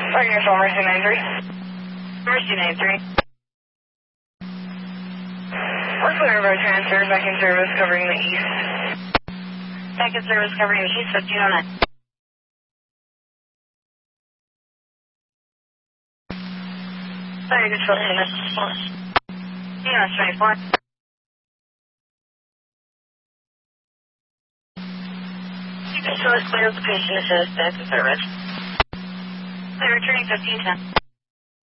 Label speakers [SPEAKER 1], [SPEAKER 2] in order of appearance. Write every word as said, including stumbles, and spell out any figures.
[SPEAKER 1] Sorry, Uniform Mercy nine three. Mercy nine three. We're clear of our transfer, back in service covering the east. Back in service covering the east, fifteen oh nine. Sorry, control unit four. Unit twenty-four. Control is clear of the patient, assist, back in service. Clear, returning fifteen ten.